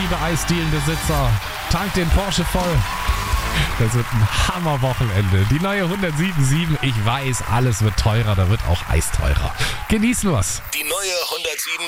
liebe Eisdielenbesitzer, tankt den Porsche voll. Das wird ein Hammerwochenende. Die neue 107.7, ich weiß, alles wird teurer, da wird auch Eis teurer. Genießen wir's. Die neue